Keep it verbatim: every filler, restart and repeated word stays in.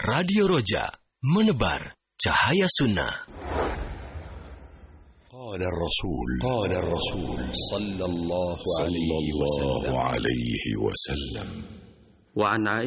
Radio Roja, menebar cahaya sunnah. قال الرسول قال الرسول صلى الله صلى الله عليه وسلم وعن